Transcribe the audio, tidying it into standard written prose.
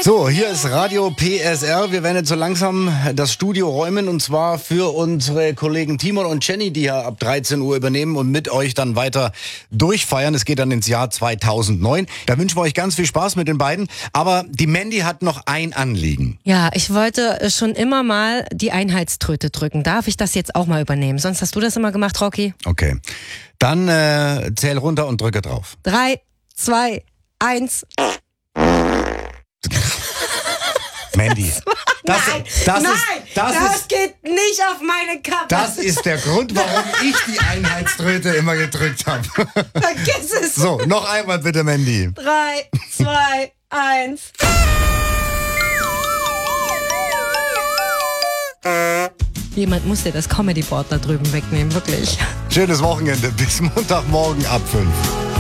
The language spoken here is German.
So, hier ist Radio PSR. Wir werden jetzt so langsam das Studio räumen und zwar für unsere Kollegen Timon und Jenny, die ja ab 13 Uhr übernehmen und mit euch dann weiter durchfeiern. Es geht dann ins Jahr 2009. Da wünschen wir euch ganz viel Spaß mit den beiden. Aber die Mandy hat noch ein Anliegen. Ja, ich wollte schon immer mal die Einheitströte drücken. Darf ich das jetzt auch mal übernehmen? Sonst hast du das immer gemacht, Rocky. Okay. Dann zähl runter und drücke drauf. 3, 2, 1. Mandy. Das geht nicht auf meine Kappe. Das ist der Grund, warum ich die Einheitströte immer gedrückt habe. Vergiss es. So, noch einmal bitte, Mandy. 3, 2, 1. Jemand muss dir das Comedy-Board da drüben wegnehmen, wirklich. Schönes Wochenende. Bis Montagmorgen ab 5.